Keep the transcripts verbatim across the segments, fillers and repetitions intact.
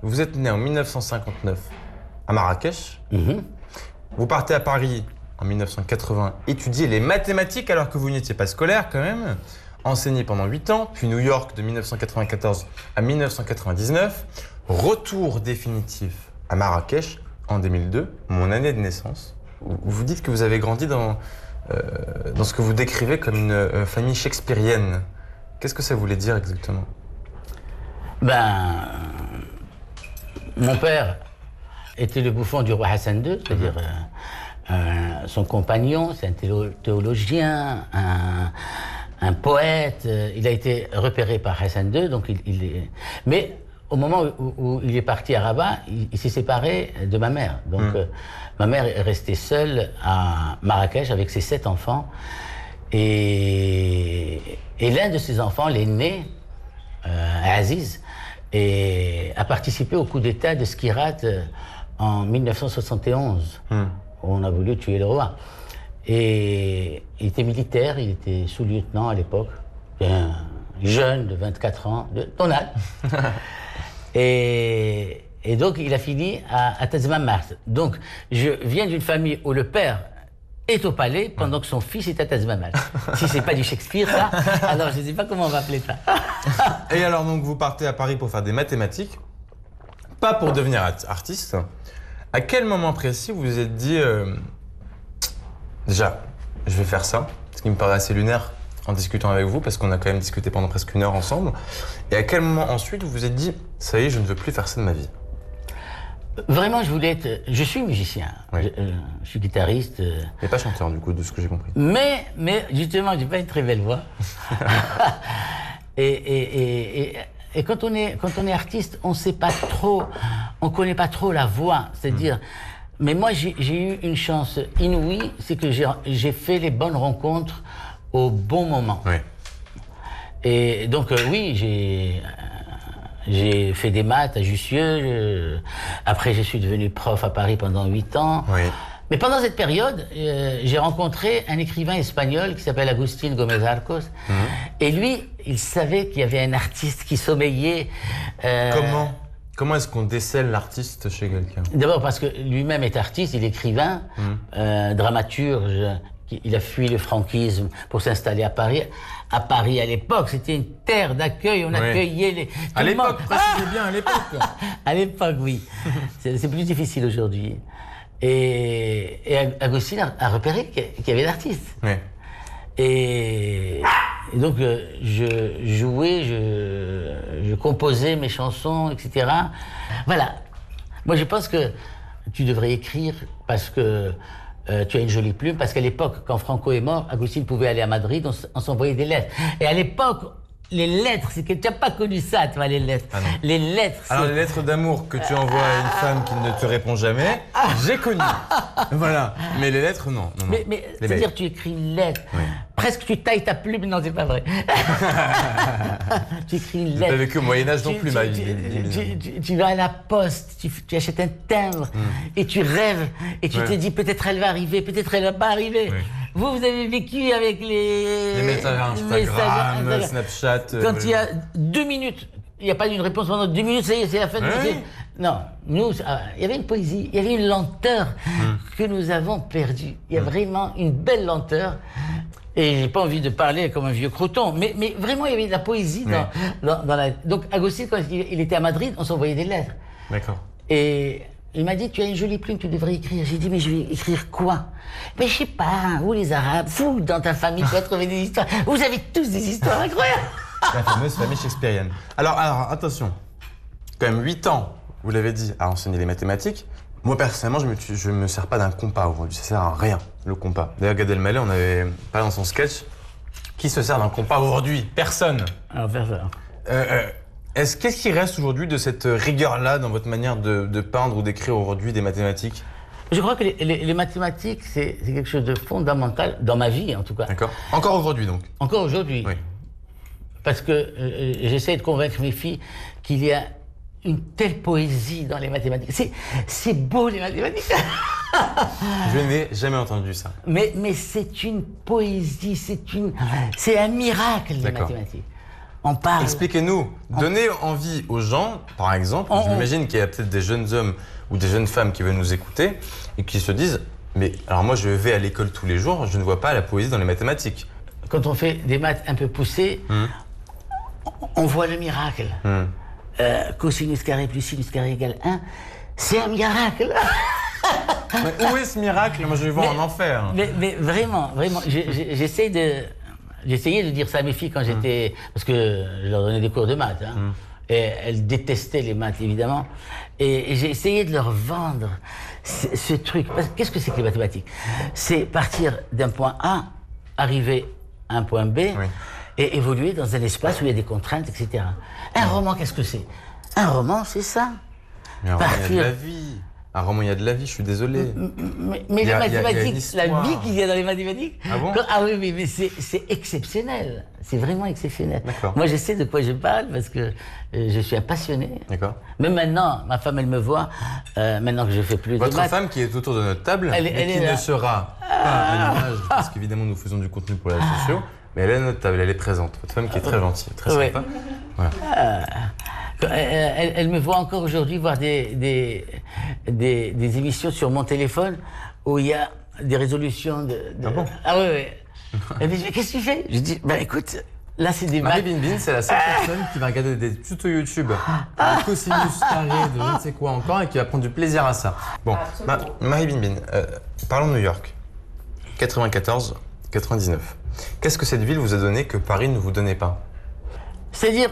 vous êtes né en mille neuf cent cinquante-neuf à Marrakech. Mm-hmm. Vous partez à Paris en mille neuf cent quatre-vingts étudier les mathématiques alors que vous n'étiez pas scolaire quand même. Enseigné pendant huit ans, puis New York de mille neuf cent quatre-vingt-quatorze à mille neuf cent quatre-vingt-dix-neuf. Retour définitif à Marrakech en deux mille deux, mon année de naissance. Vous dites que vous avez grandi dans, euh, dans ce que vous décrivez comme une euh, famille shakespearienne. Qu'est-ce que ça voulait dire exactement? Ben, mon père était le bouffon du roi Hassan deux, c'est-à-dire mmh. euh, euh, son compagnon, c'est un théo- théologien, un, un poète. Il a été repéré par Hassan deux, donc il, il est... Mais au moment où, où il est parti à Rabat, il, il s'est séparé de ma mère. Donc mmh. euh, ma mère est restée seule à Marrakech avec ses sept enfants. Et, et l'un de ses enfants, l'aîné, euh, Aziz, et a participé au coup d'État de Skirat euh, en mille neuf cent soixante et onze, mmh. où on a voulu tuer le roi. Et il était militaire, il était sous-lieutenant à l'époque, un jeune de vingt-quatre ans, de ton âge. et, et donc il a fini à, à Tazmamart. Donc je viens d'une famille où le père est au palais pendant que son fils est à Tazmamart. Si c'est pas du Shakespeare, ça, alors je ne sais pas comment on va appeler ça. Et alors donc vous partez à Paris pour faire des mathématiques, pas pour devenir artiste. À quel moment précis vous vous êtes dit, euh, déjà, je vais faire ça, ce qui me paraît assez lunaire en discutant avec vous, parce qu'on a quand même discuté pendant presque une heure ensemble. Et à quel moment ensuite vous vous êtes dit, ça y est, je ne veux plus faire ça de ma vie? Vraiment, je voulais être... Je suis musicien, oui. je, euh, je suis guitariste. Euh... Et pas chanteur, du coup, de ce que j'ai compris. Mais, mais justement, j'ai pas une très belle voix. et, et, et, et, et quand on est, quand on est artiste, on sait pas trop, on connaît pas trop la voix. C'est-à-dire... Mmh. Mais moi, j'ai, j'ai eu une chance inouïe, c'est que j'ai, j'ai fait les bonnes rencontres au bon moment. Oui. Et donc, euh, oui, j'ai... J'ai fait des maths à Jussieu. Euh, après, je suis devenu prof à Paris pendant huit ans. Oui. Mais pendant cette période, euh, j'ai rencontré un écrivain espagnol qui s'appelle Agustín Gómez Arcos. Mm-hmm. Et lui, il savait qu'il y avait un artiste qui sommeillait. Euh... Comment Comment est-ce qu'on décèle l'artiste chez quelqu'un? D'abord parce que lui-même est artiste, il est écrivain, mm. euh, dramaturge. Il a fui le franquisme pour s'installer à Paris. À Paris, à l'époque, c'était une terre d'accueil. On oui. accueillait les... À l'époque, précisez bien, à l'époque. À l'époque, oui. c'est, c'est plus difficile aujourd'hui. Et, et Agustín a, a repéré qu'il y avait d'artistes. Oui. Et, et donc, je jouais, je, je composais mes chansons, et cetera. Voilà. Moi, je pense que tu devrais écrire parce que Euh, tu as une jolie plume, parce qu'à l'époque, quand Franco est mort, Agustín pouvait aller à Madrid, on, on s'envoyait des lettres. Et à l'époque, les lettres, c'est que tu n'as pas connu ça, toi, les lettres. Ah les lettres, c'est... Alors, les lettres d'amour que tu envoies à une femme qui ne te répond jamais, j'ai connu. Voilà. Mais les lettres, non. non, non. Mais, mais c'est-à-dire, belles. Tu écris une lettre, oui. presque tu tailles ta plume, non, c'est pas vrai. Tu écris une lettre. Tu n'as vécu au Moyen-Âge non plus, tu, ma tu, tu, tu, tu vas à la poste, tu, tu achètes un timbre, mm. et tu rêves, et tu ouais. te dis, peut-être elle va arriver, peut-être elle va pas arriver. Oui. Vous, vous avez vécu avec les... Les messages Instagram, Instagram, Snapchat... Quand euh... il y a deux minutes, il n'y a pas une réponse pendant deux minutes, ça y est, c'est la fin de oui. Non, nous, il y avait une poésie, il y avait une lenteur hum. que nous avons perdue. Il y a hum. vraiment une belle lenteur. Et j'ai pas envie de parler comme un vieux croton, mais, mais vraiment, il y avait de la poésie dans, oui. dans, dans la... Donc, Agustín, quand il était à Madrid, on s'envoyait des lettres. D'accord. Et... il m'a dit, tu as une jolie plume, tu devrais écrire. J'ai dit, mais je vais écrire quoi? Mais je sais pas, vous les Arabes, vous, dans ta famille, tu vas trouver des histoires. Vous avez tous des histoires incroyables. La fameuse famille shakespearienne. Alors, alors, attention, quand même huit ans, vous l'avez dit, à enseigner les mathématiques. Moi, personnellement, je me, je me sers pas d'un compas aujourd'hui, ça sert à rien, le compas. D'ailleurs, Gad Elmaleh, on avait parlé dans son sketch, qui se sert d'un compas aujourd'hui? Personne. Alors, personne. Euh, euh, Est-ce, qu'est-ce qui reste aujourd'hui de cette rigueur-là dans votre manière de, de peindre ou d'écrire aujourd'hui des mathématiques? Je crois que les, les, les mathématiques, c'est, c'est quelque chose de fondamental, dans ma vie en tout cas. D'accord. Encore aujourd'hui donc? Encore aujourd'hui. Oui. Parce que euh, j'essaie de convaincre mes filles qu'il y a une telle poésie dans les mathématiques. C'est, c'est beau les mathématiques. Je n'ai jamais entendu ça. Mais, mais c'est une poésie, c'est, une, c'est un miracle les D'accord. mathématiques. on parle. Expliquez-nous. On... Donnez envie aux gens, par exemple. On... J'imagine qu'il y a peut-être des jeunes hommes ou des jeunes femmes qui veulent nous écouter et qui se disent « Mais alors moi, je vais à l'école tous les jours, je ne vois pas la poésie dans les mathématiques. » Quand on fait des maths un peu poussées, mmh. on voit le miracle. Mmh. Euh, cosinus carré plus sinus carré égale un, c'est un miracle. Mais où est ce miracle? Moi, je vais voir en enfer. Mais, mais vraiment, vraiment, j'essaie de... J'essayais de dire ça à mes filles quand j'étais... Mmh. Parce que je leur donnais des cours de maths. Hein, mmh. Et elles détestaient les maths, évidemment. Et, et j'ai essayé de leur vendre ce, ce truc. Qu'est-ce que c'est que les mathématiques? C'est partir d'un point A, arriver à un point B, oui. et évoluer dans un espace où il y a des contraintes, et cetera. Un mmh. roman, qu'est-ce que c'est? Un roman, c'est ça. Mais un roman, il y a de la vie. Un roman, il y a de la vie, je suis désolé. Mais, mais les mathématiques, la vie qu'il y a dans les mathématiques, ah bon quand, ah oui, mais, mais c'est exceptionnel. C'est vraiment exceptionnel. Moi, je sais de quoi je parle parce que euh, je suis un passionné. D'accord. Même maintenant, ma femme, elle me voit, euh, maintenant que je fais plus Votre de maths. Votre femme qui est autour de notre table, elle, mais elle qui est ne sera pas à l'image, parce qu'évidemment, nous faisons du contenu pour les réseaux sociaux, mais elle est à notre table, elle est présente. Votre femme qui est très gentille, très ouais. sympa. Voilà. Ah. Elle, elle me voit encore aujourd'hui voir des, des, des, des émissions sur mon téléphone où il y a des résolutions de... de... Ah bon? Ah oui, oui. Elle me dit, mais qu'est-ce que tu fais? Je dis, ben écoute, là c'est des maths. Marie Binbin, c'est la seule personne qui va regarder des tutos YouTube, un cosinus carré de je ne sais quoi encore et qui va prendre du plaisir à ça. Bon, Ma Marie Binbin, euh, parlons de New York. quatre-vingt-quatorze quatre-vingt-dix-neuf. Qu'est-ce que cette ville vous a donné que Paris ne vous donnait pas? C'est-à-dire,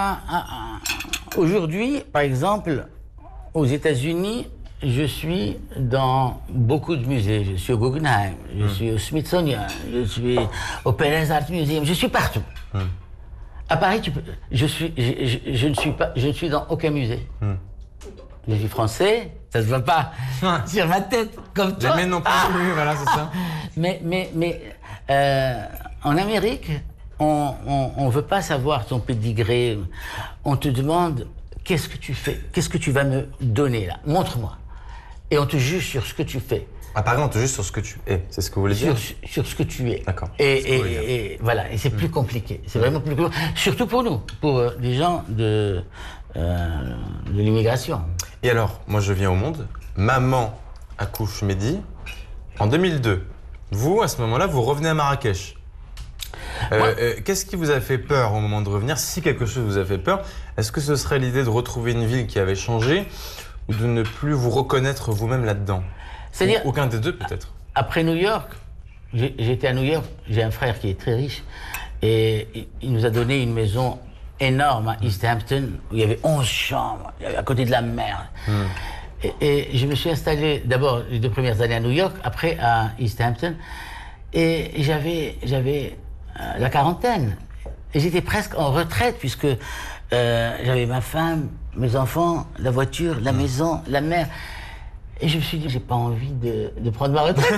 aujourd'hui, par exemple, aux États-Unis, je suis dans beaucoup de musées. Je suis au Guggenheim, je mm. suis au Smithsonian, je suis au Perez Art Museum, je suis partout. Mm. À Paris, tu peux, je, suis, je, je, je, ne suis pas, je ne suis dans aucun musée. Mm. Je suis français, ça ne se voit pas sur ma tête, comme toi. Jamais non plus, ah. voilà, c'est ça. Mais, mais, mais euh, en Amérique, on ne veut pas savoir ton pédigré. On te demande, qu'est-ce que tu fais? Qu'est-ce que tu vas me donner, là? Montre-moi. Et on te juge sur ce que tu fais. À Paris, on te juge sur ce que tu es, c'est ce que vous voulez sur, dire? Sur ce que tu es. D'accord. Et, et, et voilà, et c'est mmh. plus compliqué. C'est mmh. vraiment plus compliqué. Surtout pour nous, pour euh, les gens de, euh, de l'immigration. Et alors, moi je viens au monde, maman accouche Mehdi en deux mille deux. Vous, à ce moment-là, vous revenez à Marrakech. Euh, euh, Qu'est-ce qui vous a fait peur au moment de revenir? Si quelque chose vous a fait peur, est-ce que ce serait l'idée de retrouver une ville qui avait changé ou de ne plus vous reconnaître vous-même là-dedans? C'est-à-dire aucun des deux peut-être. Après New York, j'étais à New York, j'ai un frère qui est très riche et il nous a donné une maison énorme à East Hampton où il y avait onze chambres, à côté de la mer. Mm. Et, et je me suis installé d'abord les deux premières années à New York, après à East Hampton et j'avais j'avais la quarantaine. Et j'étais presque en retraite puisque euh, j'avais ma femme, mes enfants, la voiture, la mmh. maison, la mer. Et je me suis dit, j'ai pas envie de, de prendre ma retraite.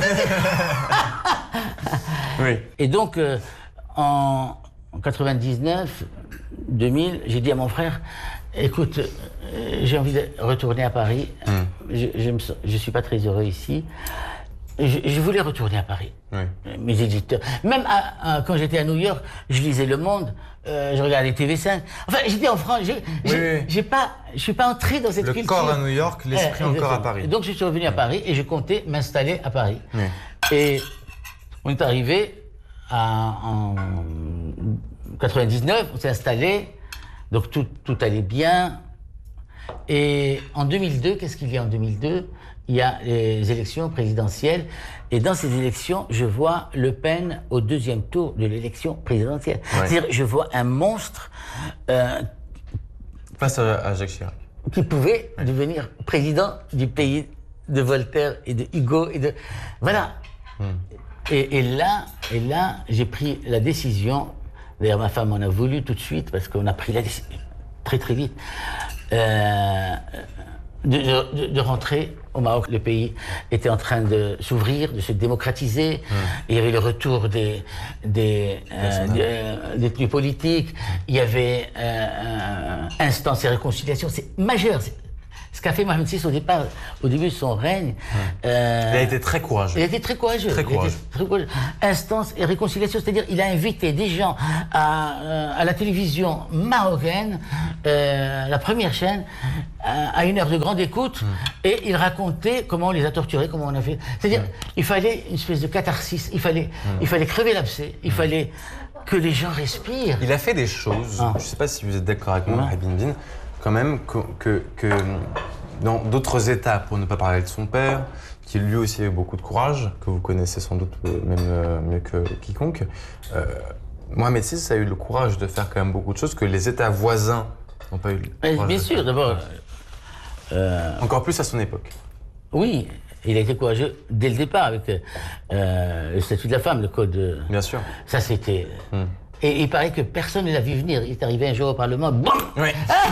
Oui. Et donc, euh, en, en quatre-vingt-dix-neuf, deux mille, j'ai dit à mon frère, écoute, euh, j'ai envie de retourner à Paris. Mmh. Je, je, me, je suis pas très heureux ici. Je, je voulais retourner à Paris. Oui. Mes éditeurs. Même à, à, quand j'étais à New York, je lisais Le Monde, euh, je regardais T V cinq. Enfin, j'étais en France. J'ai oui, oui. pas, je suis pas entré dans cette Le culture. Le corps à New York, l'esprit euh, encore à Paris. Et donc je suis revenu à Paris et je comptais m'installer à Paris. Oui. Et on est arrivé à, en quatre-vingt-dix-neuf, on s'est installé, donc tout, tout allait bien. Et en deux mille deux, qu'est-ce qu'il y a en deux mille deux? Il y a les élections présidentielles. Et dans ces élections, je vois Le Pen au deuxième tour de l'élection présidentielle. Ouais. C'est-à-dire, je vois un monstre... Euh, face à, à Jacques Chirac. Qui pouvait ouais. devenir président du pays de Voltaire et de Hugo et de... Voilà. Hum. Et, et là, et là j'ai pris la décision... D'ailleurs, ma femme en a voulu tout de suite, parce qu'on a pris la décision très très vite. Euh, De, de, de rentrer au Maroc. Le pays était en train de s'ouvrir, de se démocratiser. Mmh. Il y avait le retour des, des, euh, des euh, détenus politiques. Il y avait euh, instance et réconciliation. C'est majeur. Ce qu'a fait Mohamed six au départ, au début de son règne. Mmh. Euh, il a été très courageux. Il a été très courageux. Très courageux. Très courageux. Instance et réconciliation, c'est-à-dire il a invité des gens à, euh, à la télévision marocaine, euh, la première chaîne, à, à une heure de grande écoute, mmh. et il racontait comment on les a torturés, comment on a fait. C'est-à-dire, mmh. il fallait une espèce de catharsis, il fallait, mmh. il fallait crever l'abcès, il mmh. fallait que les gens respirent. Il a fait des choses, ah. je ne sais pas si vous êtes d'accord avec moi, Mahi Bin Bin, quand même, que, que, que dans d'autres États, pour ne pas parler de son père, qui lui aussi a eu beaucoup de courage, que vous connaissez sans doute même euh, mieux que quiconque, euh, Mohamed six a eu le courage de faire quand même beaucoup de choses que les États voisins n'ont pas eu le courage. Bien sûr, d'abord. Euh, Encore plus à son époque. Oui, il a été courageux dès le départ avec euh, le statut de la femme, le code. Bien sûr. Ça, c'était. Hmm. Et il paraît que personne ne l'a vu venir. Il est arrivé un jour au Parlement. Bon oui.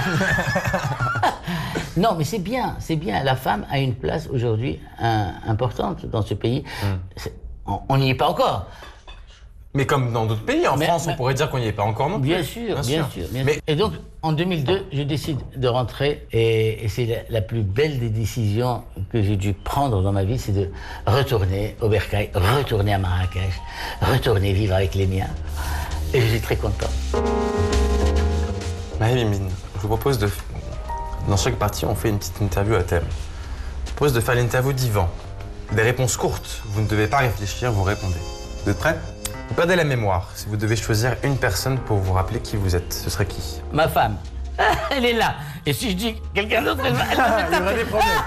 Non, mais c'est bien, c'est bien. La femme a une place aujourd'hui un, importante dans ce pays. Mm. On n'y est pas encore. Mais comme dans d'autres pays, en mais, France, mais, on pourrait dire qu'on n'y est pas encore non plus. Bien sûr, bien, bien sûr. sûr bien mais... sûr. Et donc, en deux mille deux, je décide de rentrer et, et c'est la, la plus belle des décisions que j'ai dû prendre dans ma vie, c'est de retourner au Bercail, retourner à Marrakech, retourner vivre avec les miens. Et je suis très content. Mahi Bin Bin, je vous propose de... Dans chaque partie, on fait une petite interview à thème. Je vous propose de faire l'interview d'Yvan. Des réponses courtes, vous ne devez pas réfléchir, vous répondez. Vous êtes prêts? Vous perdez la mémoire. Si vous devez choisir une personne pour vous rappeler qui vous êtes, ce serait qui? Ma femme. Elle est là. Et si je dis quelqu'un d'autre, elle va... Elle va Il y aura des problèmes.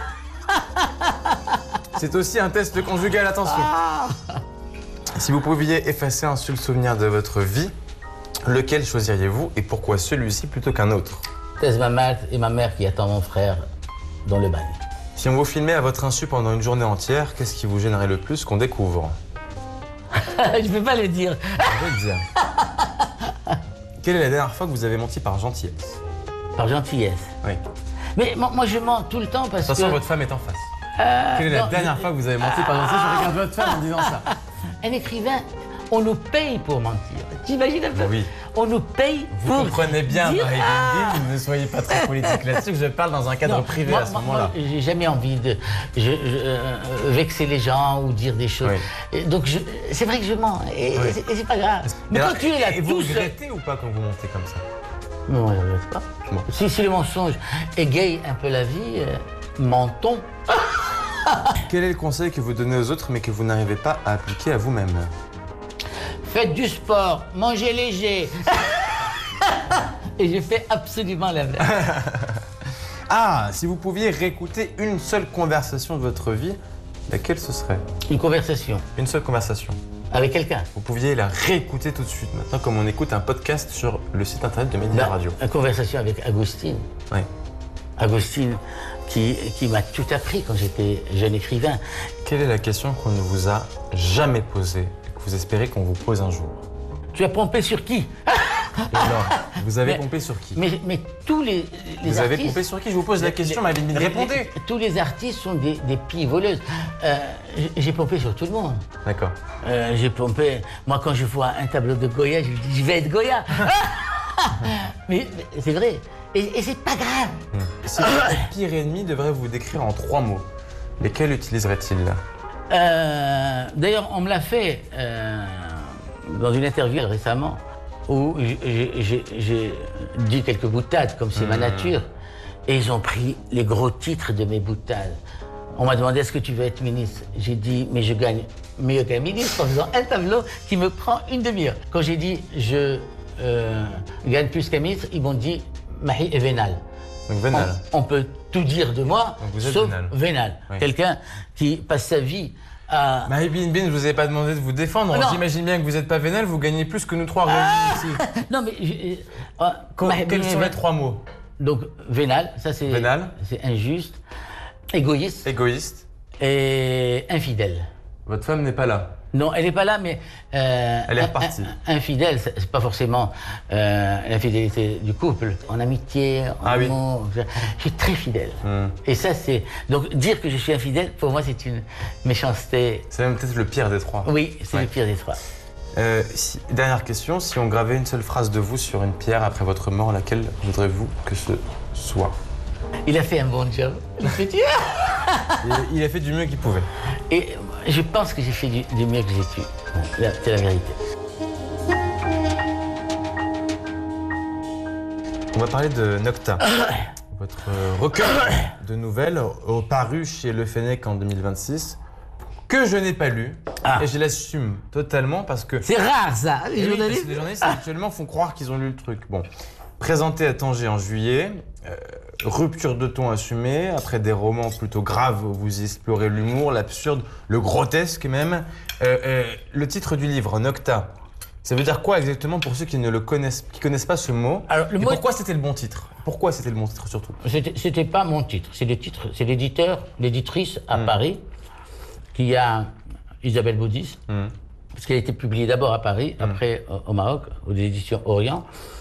C'est aussi un test conjugal, attention. Ah. Si vous pouviez effacer un seul souvenir de votre vie, lequel choisiriez-vous et pourquoi celui-ci plutôt qu'un autre? C'est ma mère et ma mère qui attendent mon frère dans le bagne. Si on vous filmait à votre insu pendant une journée entière, qu'est-ce qui vous gênerait le plus qu'on découvre? Je peux pas le dire. Je vais le dire. Quelle est la dernière fois que vous avez menti par gentillesse? Par gentillesse? Oui. Mais moi, moi je mens tout le temps parce que... Attention, votre femme est en face. Euh, Quelle est non, la dernière je... fois que vous avez menti par gentillesse? Je regarde votre femme en disant ça. Un écrivain, on nous paye pour mentir. T'imagines un peu? Oui. On nous paye vous pour... Vous comprenez bien, dire... Mahi Bin Bin, ne soyez pas très politique là-dessus, que je parle dans un cadre non, privé moi, à ce moment-là. J'ai jamais envie de je, je, euh, vexer les gens ou dire des choses. Oui. Et donc c'est vrai que je mens, et, oui. et c'est pas grave. Mais alors, quand tu es là, et vous regrettez ou pas quand vous montez comme ça? Non, je ne regrette pas. Bon. Si, si le mensonge égaye un peu la vie, euh, mentons. Quel est le conseil que vous donnez aux autres mais que vous n'arrivez pas à appliquer à vous-même? Faites du sport, mangez léger. Et je fais absolument l'inverse. Ah, si vous pouviez réécouter une seule conversation de votre vie, laquelle ce serait? Une conversation. Une seule conversation. Avec quelqu'un. Vous pouviez la réécouter tout de suite maintenant, comme on écoute un podcast sur le site internet de Médina bah, Radio. Une conversation avec Agostine. Oui. Agostine, qui, qui m'a tout appris quand j'étais jeune écrivain. Quelle est la question qu'on ne vous a jamais posée et que vous espérez qu'on vous pose un jour? Tu as pompé sur qui? Alors, vous avez mais, pompé sur qui? Mais, mais tous les, les Vous artistes... avez pompé sur qui? Je vous pose la question, Mahi Bin Bin, répondez. Les, tous les artistes sont des, des pilles voleuses. Euh, j'ai pompé sur tout le monde. D'accord. Euh, j'ai pompé... Moi, quand je vois un tableau de Goya, je me dis, je vais être Goya. mais, mais c'est vrai. Et, et c'est pas grave. Hum. Si votre pire ennemi devrait vous décrire en trois mots, lesquels utiliserait-il? euh, D'ailleurs, on me l'a fait euh, dans une interview récemment, où j'ai dit quelques boutades, comme c'est mmh. ma nature, et ils ont pris les gros titres de mes boutades. On m'a demandé, est-ce que tu veux être ministre? J'ai dit, mais je gagne mieux qu'un ministre en faisant un tableau qui me prend une demi-heure. Quand j'ai dit, je euh, gagne plus qu'un ministre, ils m'ont dit, Mahi est vénal. Donc vénal. On, on peut tout dire de moi, sauf vénal. vénal. Oui. Quelqu'un qui passe sa vie à... Mahi Bin Bin, je vous ai pas demandé de vous défendre. Oh, j'imagine bien que vous n'êtes pas vénal, vous gagnez plus que nous trois réunis ah ici. Non mais... Je, euh, Quand, quels sont les trois mots? Donc vénal, ça c'est... Vénal. C'est injuste. Égoïste. Égoïste. Et infidèle. Votre femme n'est pas là? Non, elle n'est pas là, mais... Euh, elle est repartie. Un, un, infidèle, c'est pas forcément euh, l'infidélité du couple. En amitié, en ah, amour, oui. je suis très fidèle. Mm. Et ça, c'est... Donc, dire que je suis infidèle, pour moi, c'est une méchanceté... C'est même peut-être le pire des trois. Oui, c'est ouais. le pire des trois. Euh, si, dernière question, si on gravait une seule phrase de vous sur une pierre après votre mort, laquelle voudrez-vous que ce soit? Il a fait un bon job. Il, fait... il, il a fait du mieux qu'il pouvait. Et je pense que j'ai fait du, du mieux que j'ai pu. C'est la vérité. On va parler de Nocta, votre recueil de nouvelles au paru chez Le Fennec en deux mille vingt-six, que je n'ai pas lu, ah. et je l'assume totalement parce que... C'est rare ça, les oui, journalistes. Parce que les journalistes ah. actuellement font croire qu'ils ont lu le truc. Bon, présenté à Tanger en juillet, euh, rupture de ton assumée, après des romans plutôt graves où vous explorez l'humour, l'absurde, le grotesque même. Euh, euh, le titre du livre, Nocta. Ça veut dire quoi exactement pour ceux qui ne le connaissent, qui connaissent pas ce mot? Alors, le mot pourquoi est... c'était le bon titre? Pourquoi c'était le bon titre surtout? C'était, c'était pas mon titre, c'est le titre, c'est l'éditeur, l'éditrice à mm. Paris, qui a Isabelle Baudis, mm. parce qu'elle a été publiée d'abord à Paris, mm. après au Maroc, aux éditions Orient.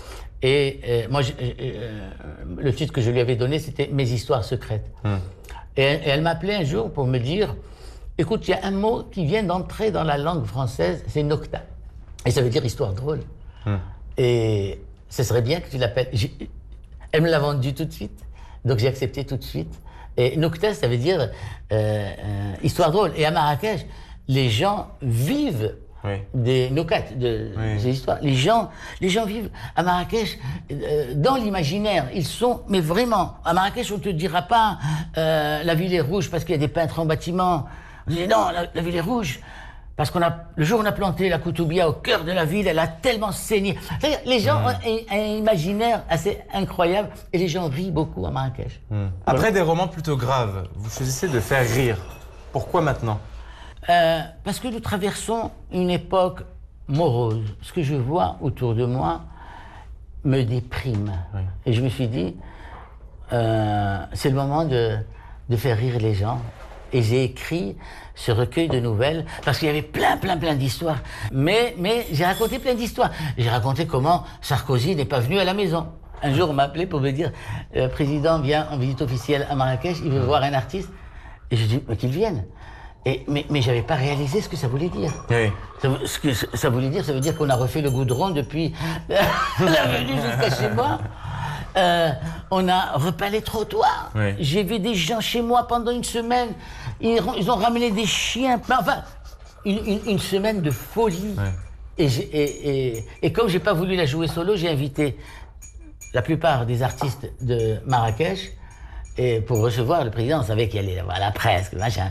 Et euh, moi, je, euh, le titre que je lui avais donné, c'était Mes histoires secrètes. Mm. Et, et elle m'appelait un jour pour me dire, écoute, il y a un mot qui vient d'entrer dans la langue française, c'est Nocta. Et ça veut dire histoire drôle. Hum. Et ce serait bien que tu l'appelles. J'ai... Elle me l'a vendu tout de suite. Donc j'ai accepté tout de suite. Et Nocta, ça veut dire euh, euh, histoire drôle. Et à Marrakech, les gens vivent oui. des Nocat, de oui. ces histoires. Les gens, les gens vivent à Marrakech euh, dans l'imaginaire. Ils sont, mais vraiment, à Marrakech, on ne te dira pas euh, la ville est rouge parce qu'il y a des peintres en bâtiment. On dit non, la, la ville est rouge. Parce qu'on a, le jour où on a planté la Koutoubia au cœur de la ville, elle a tellement saigné. C'est-à-dire, les gens mmh. ont un, un imaginaire assez incroyable et les gens rient beaucoup à Marrakech. Mmh. Après voilà. des romans plutôt graves, vous choisissez de faire rire. Pourquoi maintenant? euh, Parce que nous traversons une époque morose. Ce que je vois autour de moi me déprime. Oui. Et je me suis dit, euh, c'est le moment de, de faire rire les gens. Et j'ai écrit ce recueil de nouvelles parce qu'il y avait plein, plein, plein d'histoires. Mais, mais j'ai raconté plein d'histoires. J'ai raconté comment Sarkozy n'est pas venu à la maison. Un jour, on m'a appelé pour me dire « Le président vient en visite officielle à Marrakech, il veut voir un artiste. » Et je dis « Qu'il vienne. » Et, mais mais je n'avais pas réalisé ce que ça voulait dire. Oui. Ça, ce que ça voulait dire, ça veut dire qu'on a refait le goudron depuis la venue jusqu'à chez moi. Euh, on a repeint les trottoirs. Oui. J'ai vu des gens chez moi pendant une semaine. Ils, ils ont ramené des chiens. Enfin, une, une, une semaine de folie. Oui. Et, et, et, et comme j'ai pas voulu la jouer solo, j'ai invité la plupart des artistes de Marrakech et pour recevoir le président. On savait qu'il allait avoir la presse, machin.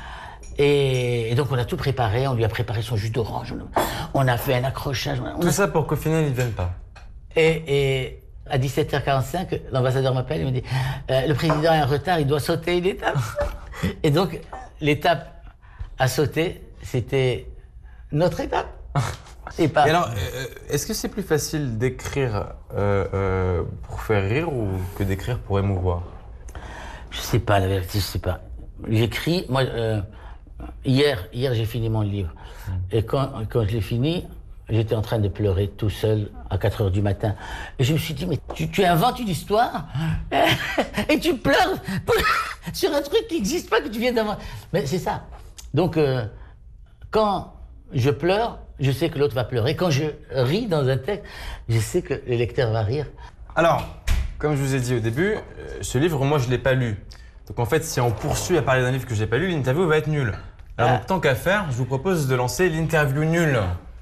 Et, et donc on a tout préparé. On lui a préparé son jus d'orange. On a fait un accrochage. On tout a... ça pour qu'au final ils ne viennent pas. Et, et à dix-sept heures quarante-cinq, l'ambassadeur m'appelle et me dit euh, « Le président est en retard, il doit sauter une étape. » Et donc, l'étape à sauter, c'était notre étape. Et, pas... et alors, euh, est-ce que c'est plus facile d'écrire euh, euh, pour faire rire ou que d'écrire pour émouvoir? Je sais pas, la vérité, je sais pas. J'écris, moi, euh, hier, hier j'ai fini mon livre. Mmh. Et quand, quand je l'ai fini, j'étais en train de pleurer tout seul à quatre heures du matin. Et je me suis dit, mais tu, tu inventes une histoire et tu pleures sur un truc qui n'existe pas, que tu viens d'inventer. Mais c'est ça. Donc, euh, quand je pleure, je sais que l'autre va pleurer. Quand je ris dans un texte, je sais que le lecteur va rire. Alors, comme je vous ai dit au début, ce livre, moi, je ne l'ai pas lu. Donc en fait, si on poursuit à parler d'un livre que je n'ai pas lu, l'interview va être nulle. Alors ah. donc, tant qu'à faire, je vous propose de lancer l'interview nulle.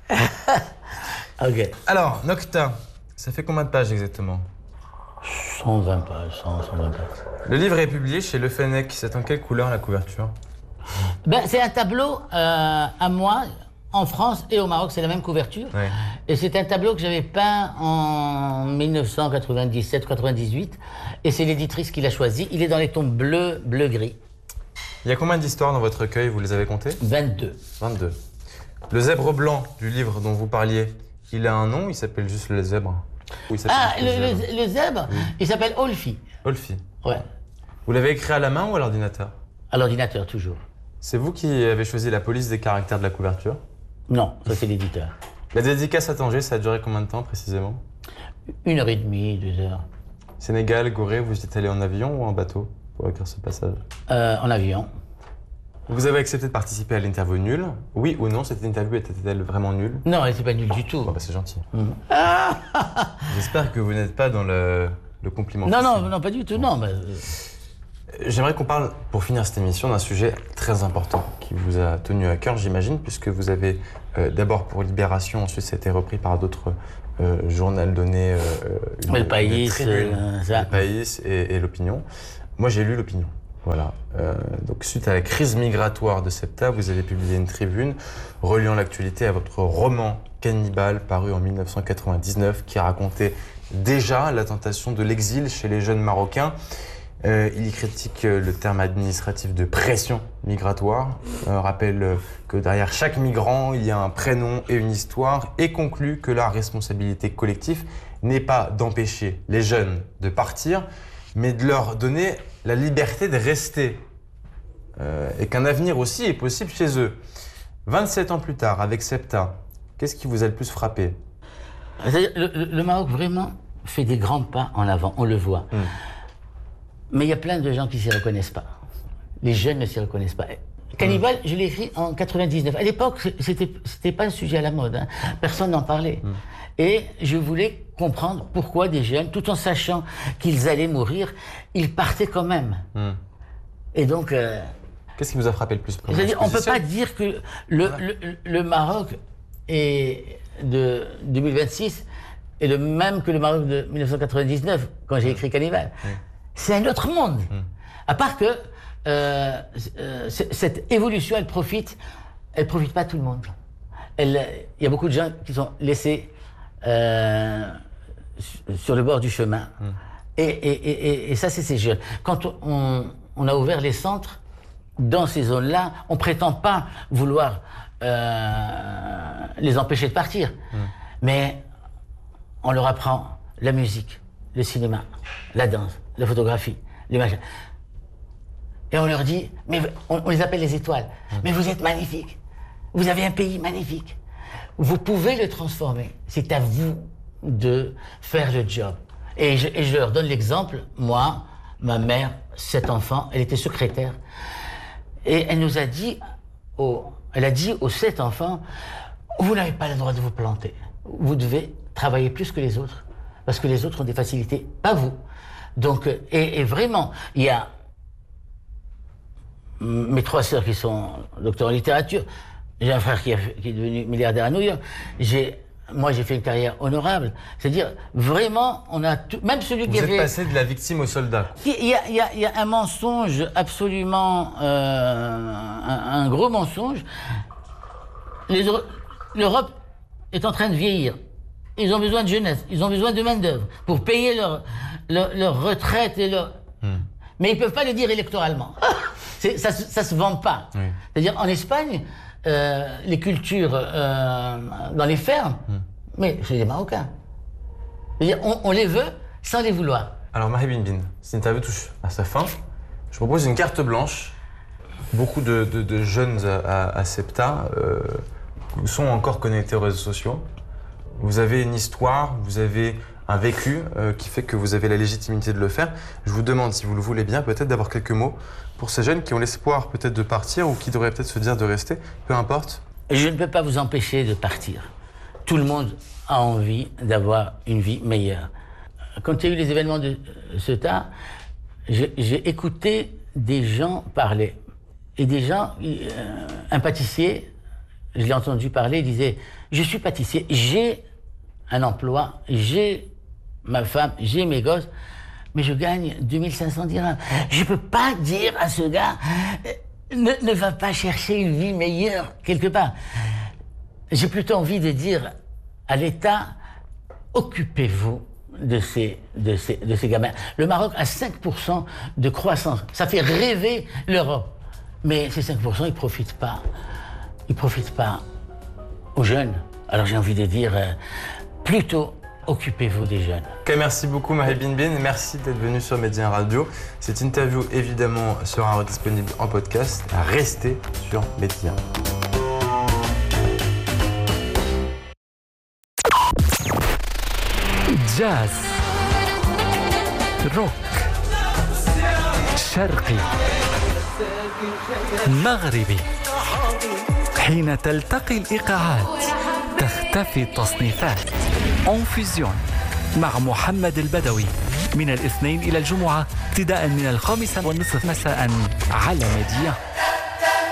Ok. Alors, Nocta, ça fait combien de pages exactement? cent vingt pages, cent, cent vingt pages. Le livre est publié chez Le Fennec. C'est en quelle couleur la couverture? Ben, c'est un tableau euh, à moi, en France et au Maroc, c'est la même couverture. Ouais. Et c'est un tableau que j'avais peint en dix-neuf cent quatre-vingt-dix-sept quatre-vingt-dix-huit. Et c'est l'éditrice qui l'a choisi. Il est dans les tons bleu, bleu-gris. Il y a combien d'histoires dans votre recueil? Vous les avez comptées? vingt-deux. vingt-deux. Le zèbre blanc du livre dont vous parliez, il a un nom, il s'appelle juste le zèbre? Ou il ah, le, le, zèbre, le zèbre oui. Il s'appelle Olfi. Olfi. Ouais. Vous l'avez écrit à la main ou à l'ordinateur? À l'ordinateur, toujours. C'est vous qui avez choisi la police des caractères de la couverture? Non, ça c'est l'éditeur. La dédicace à Tanger, ça a duré combien de temps précisément? Une heure et demie, deux heures. Sénégal, Gorée, vous êtes allé en avion ou en bateau pour écrire ce passage? euh, En avion. Vous avez accepté de participer à l'interview nulle? Oui ou non, cette interview était-elle vraiment nulle? Non, elle n'était pas nulle du tout. Bon, bah, c'est gentil. Mmh. Ah J'espère que vous n'êtes pas dans le le compliment. Non, non, non, pas du tout, non. Mais... J'aimerais qu'on parle, pour finir cette émission, d'un sujet très important qui vous a tenu à cœur, j'imagine, puisque vous avez euh, d'abord pour Libération, ensuite ça a été repris par d'autres euh, journaux donnés, euh, une, le País, tribune, euh, ça. Le País et, et l'Opinion. Moi, j'ai lu l'Opinion. Voilà. Euh, donc, suite à la crise migratoire de SEPTA, vous avez publié une tribune reliant l'actualité à votre roman Cannibale, paru en mille neuf cent quatre-vingt-dix-neuf, qui racontait déjà la tentation de l'exil chez les jeunes Marocains. Euh, il y critique euh, le terme administratif de pression migratoire, euh, rappelle euh, que derrière chaque migrant, il y a un prénom et une histoire, et conclut que la responsabilité collective n'est pas d'empêcher les jeunes de partir, mais de leur donner la liberté de rester, euh, et qu'un avenir aussi est possible chez eux. vingt-sept ans plus tard, avec SEPTA, qu'est-ce qui vous a le plus frappé ? le, le, le Maroc vraiment fait des grands pas en avant, on le voit. Mmh. Mais il y a plein de gens qui ne s'y reconnaissent pas. Les jeunes ne s'y reconnaissent pas. Cannibale, mmh. je l'ai écrit en quatre-vingt-dix-neuf. À l'époque, c'était c'était pas un sujet à la mode. Hein. Personne n'en parlait. Mmh. Et je voulais comprendre pourquoi des jeunes, tout en sachant qu'ils allaient mourir, ils partaient quand même. Mmh. Et donc... Euh, Qu'est-ce qui vous a frappé le plus ? C'est-à-dire, on ne peut pas dire que le, ouais. le, le Maroc est de deux mille vingt-six est le même que le Maroc de mille neuf cent quatre-vingt-dix-neuf, quand j'ai écrit Cannibale. Mmh. C'est un autre monde. Mmh. À part que euh, euh, cette évolution, elle profite, elle profite pas à tout le monde. Il y a beaucoup de gens qui sont laissés euh, sur le bord du chemin. Mmh. Et, et, et, et ça, c'est ces jeunes. Quand on, on a ouvert les centres, dans ces zones-là, on prétend pas vouloir euh, les empêcher de partir. Mmh. Mais on leur apprend la musique, le cinéma, la danse, la photographie, l'image. Et on leur dit, mais on, on les appelle les étoiles, mmh. mais vous êtes magnifiques, vous avez un pays magnifique, vous pouvez le transformer, c'est à vous de faire le job. Et je, et je leur donne l'exemple, moi, ma mère, sept enfants, elle était secrétaire, et elle nous a dit, aux, elle a dit aux sept enfants, vous n'avez pas le droit de vous planter, vous devez travailler plus que les autres. Parce que les autres ont des facilités, pas vous. Donc, et, et vraiment, il y a mes trois sœurs qui sont docteurs en littérature, j'ai un frère qui, a, qui est devenu milliardaire à New York, j'ai, moi j'ai fait une carrière honorable. C'est-à-dire, vraiment, on a tout, même celui Vous qui êtes avait... passé de la victime au soldat. Il y a, il y a, il y a un mensonge absolument, euh, un, un gros mensonge. Les, L'Europe est en train de vieillir. Ils ont besoin de jeunesse, ils ont besoin de main-d'œuvre pour payer leur, leur, leur retraite et leur. Hmm. Mais ils ne peuvent pas le dire électoralement. C'est, ça ne se vend pas. Oui. C'est-à-dire, en Espagne, euh, les cultures euh, dans les fermes, hmm. mais c'est des Marocains. C'est-à-dire, on, on les veut sans les vouloir. Alors, Mahi Bin Bin, cette interview touche à sa fin. Je propose une carte blanche. Beaucoup de, de, de jeunes à, à, à SEPTA euh, sont encore connectés aux réseaux sociaux. Vous avez une histoire, vous avez un vécu euh, qui fait que vous avez la légitimité de le faire. Je vous demande, si vous le voulez bien, peut-être d'avoir quelques mots pour ces jeunes qui ont l'espoir peut-être de partir ou qui devraient peut-être se dire de rester, peu importe. Je ne peux pas vous empêcher de partir. Tout le monde a envie d'avoir une vie meilleure. Quand il y a eu les événements de SEPTA, j'ai, j'ai écouté des gens parler. Et des gens, euh, un pâtissier, je l'ai entendu parler, il disait « Je suis pâtissier, j'ai un emploi, j'ai ma femme, j'ai mes gosses, mais je gagne deux mille cinq cents dirhams. Je ne peux pas dire à ce gars ne, ne va pas chercher une vie meilleure quelque part. » J'ai plutôt envie de dire à l'État « Occupez-vous de ces, de, ces, de ces gamins. » Le Maroc a cinq pour cent de croissance. Ça fait rêver l'Europe. Mais ces cinq pour cent, ils ne profitent pas. Ils ne profitent pas aux jeunes. Alors j'ai envie de dire, euh, plutôt, occupez-vous des jeunes. Okay, merci beaucoup Mahi Bin Bin, merci d'être venu sur Médien Radio. Cette interview, évidemment, sera disponible en podcast. Restez sur Médien. جاز روك شرقي مغربي حين تلتقي الإيقاعات تختفي التصنيفات أون فيزيون مع محمد البدوي من الاثنين إلى الجمعة ابتداء من الخامسة والنصف مساء على ميديا.